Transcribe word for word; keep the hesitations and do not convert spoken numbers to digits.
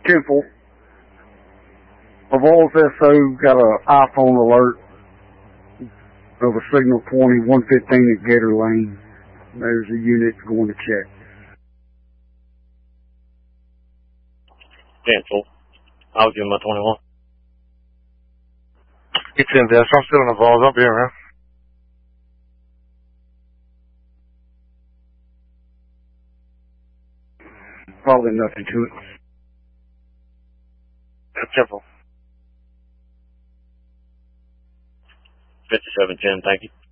Temple. Evolve S O got an iPhone alert of a signal twenty, one fifteen at Gator Lane. There's a unit going to check. Temple. I'll give him a twenty-one. It's in there, so I'm still in the balls. I'll be around. Probably nothing to it. Temple. fifty-seven ten, thank you.